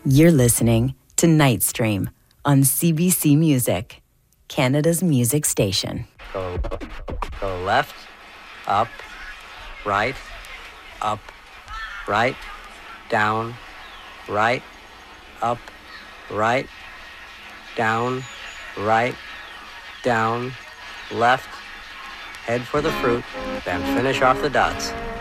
You're listening to Nightstream on CBC Music, Canada's music station. Go left, up, right, down, right, up, right, down, left, head for the fruit, then finish off the dots.